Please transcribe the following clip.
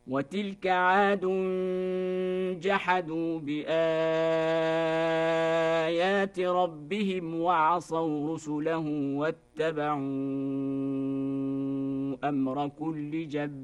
وتلك عاد جحدوا بآيات ربهم وعصوا رسله واتبعوا أمر كل جبار